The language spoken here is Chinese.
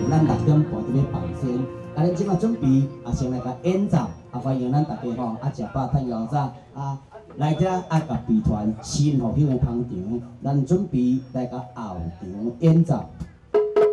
咱6点半就要放先，啊，恁即马准备先来甲演奏，欢迎咱大家吼食饱趁腰早来遮甲备团新福兴的捧场，咱准备来甲后场演奏。